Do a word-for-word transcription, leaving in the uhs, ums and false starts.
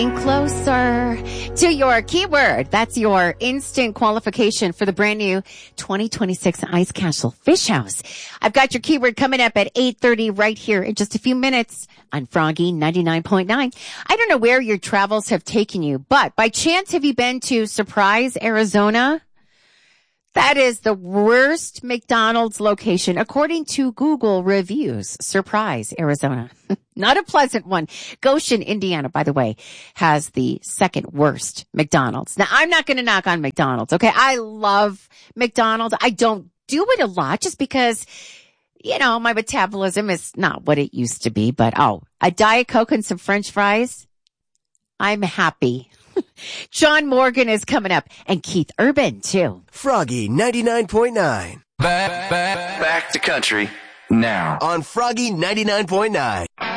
Closer to your keyword. That's your instant qualification for the brand new twenty twenty-six Ice Castle Fish House. I've got your keyword coming up at eight thirty right here in just a few minutes on Froggy ninety-nine point nine. I don't know where your travels have taken you, but by chance have you been to Surprise, Arizona? That is the worst McDonald's location, according to Google reviews. Surprise, Arizona. Not a pleasant one. Goshen, Indiana, by the way, has the second worst McDonald's. Now, I'm not going to knock on McDonald's, okay? I love McDonald's. I don't do it a lot just because, you know, my metabolism is not what it used to be. But, oh, a Diet Coke and some French fries, I'm happy. John Morgan is coming up, and Keith Urban, too. Froggy ninety-nine point nine. Back, back, back to country now. On Froggy ninety-nine point nine.